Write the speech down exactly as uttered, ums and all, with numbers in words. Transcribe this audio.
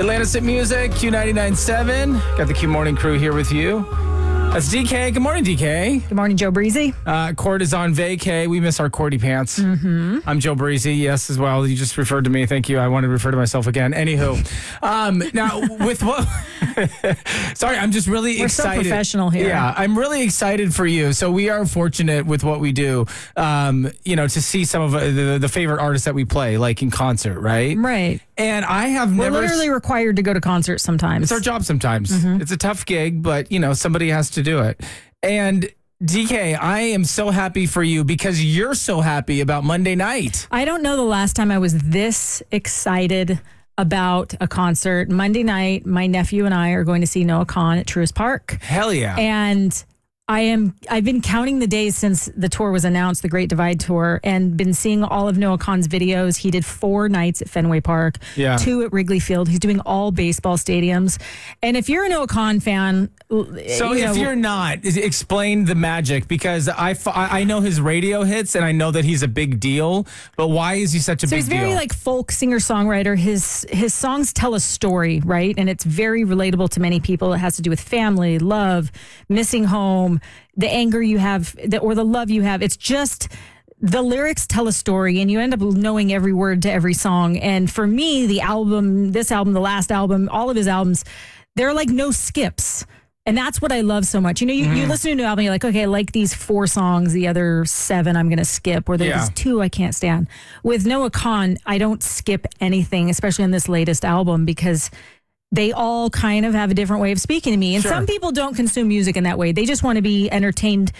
Atlantis at Music, Q ninety-nine point seven. Got the Q Morning crew here with you. That's D K. Good morning, D K. Good morning, Joe Breezy. Uh, Cord is on vacay. We miss our Cordy pants. Mm-hmm. I'm Joe Breezy, yes, as well. You just referred to me. Thank you. I wanted to refer to myself again. Anywho, um, now with what... Sorry, I'm just really We're excited. so professional here. Yeah, I'm really excited for you. So we are fortunate with what we do, um, you know, to see some of uh, the, the favorite artists that we play, like in concert, right? Right. And I have We're never... literally required to go to concerts sometimes. It's our job sometimes. Mm-hmm. It's a tough gig, but, you know, somebody has to do it. And D K, I am so happy for you because you're so happy about Monday night. I don't know the last time I was this excited about a concert. Monday night, my nephew and I are going to see Noah Kahan at Truist Park. Hell yeah. And I am, I've been counting the days since the tour was announced, the Great Divide Tour, and been seeing all of Noah Kahan's videos. He did four nights at Fenway Park, Yeah. two at Wrigley Field. He's doing all baseball stadiums. And if you're a Noah Kahan fan... So you if know, you're not, is- explain the magic, because I, f- I know his radio hits and I know that he's a big deal, but why is he such a So big he's very deal? like folk singer-songwriter. His his songs tell a story, right? And it's very relatable to many people. It has to do with family, love, missing home, the anger you have, the, or the love you have. It's just... The lyrics tell a story, and you end up knowing every word to every song. And for me, the album, this album, the last album, all of his albums, there are like no skips. And that's what I love so much. You know, you, Mm-hmm. you listen to a new album, you're like, okay, I like these four songs, the other seven I'm going to skip, or there's Yeah. two I can't stand. With Noah Kahan, I don't skip anything, especially on this latest album, because they all kind of have a different way of speaking to me. And Sure. some people don't consume music in that way. They just want to be entertained